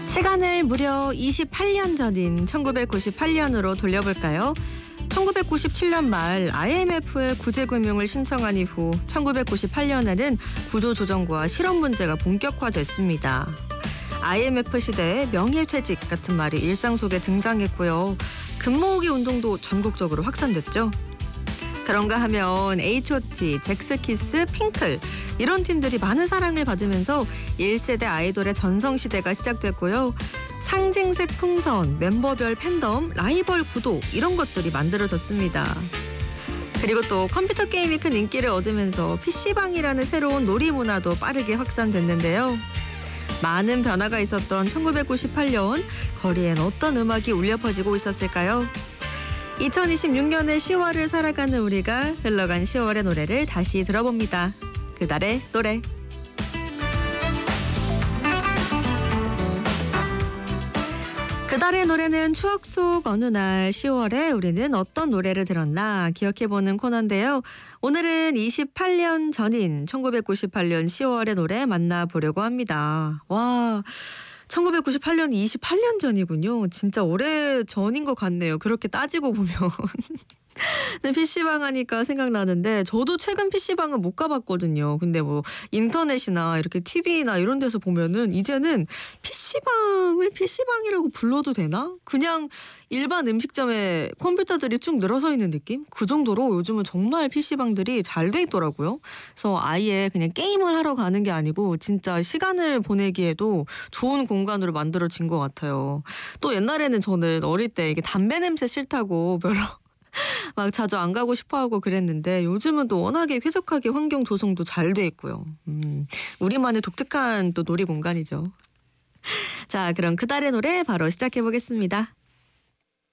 시간을 무려 28년 전인 1998년으로 돌려볼까요? 1997년 말 IMF에 구제금융을 신청한 이후 1998년에는 구조조정과 실업 문제가 본격화됐습니다. IMF 시대에 명예퇴직 같은 말이 일상 속에 등장했고요. 금모으기 운동도 전국적으로 확산됐죠. 그런가 하면 H.O.T, 잭스키스, 핑클 이런 팀들이 많은 사랑을 받으면서 1세대 아이돌의 전성시대가 시작됐고요. 상징색 풍선, 멤버별 팬덤, 라이벌 구도 이런 것들이 만들어졌습니다. 그리고 또 컴퓨터 게임이 큰 인기를 얻으면서 PC방이라는 새로운 놀이 문화도 빠르게 확산됐는데요. 많은 변화가 있었던 1998년, 거리엔 어떤 음악이 울려 퍼지고 있었을까요? 2026년의 10월을 살아가는 우리가 흘러간 10월의 노래를 다시 들어봅니다. 그날의 노래. 그달의 노래는 추억 속 어느 날 10월에 우리는 어떤 노래를 들었나 기억해보는 코너인데요. 오늘은 28년 전인 1998년 10월의 노래 만나보려고 합니다. 와, 1998년이 28년 전이군요. 진짜 오래 전인 것 같네요. 그렇게 따지고 보면. 근데 PC방 하니까 생각나는데 저도 최근 PC방은 못 가봤거든요. 근데 뭐 인터넷이나 이렇게 TV나 이런 데서 보면은 이제는 PC방을 PC방이라고 불러도 되나? 그냥 일반 음식점에 컴퓨터들이 쭉 늘어서 있는 느낌? 그 정도로 요즘은 정말 PC방들이 잘 돼 있더라고요. 그래서 아예 그냥 게임을 하러 가는 게 아니고 진짜 시간을 보내기에도 좋은 공간으로 만들어진 것 같아요. 또 옛날에는 저는 어릴 때 이게 담배 냄새 싫다고 별로 막 자주 안 가고 싶어하고 그랬는데 요즘은 또 워낙에 쾌적하게 환경 조성도 잘 돼 있고요. 우리만의 독특한 또 놀이 공간이죠. 자, 그럼 그달의 노래 바로 시작해 보겠습니다.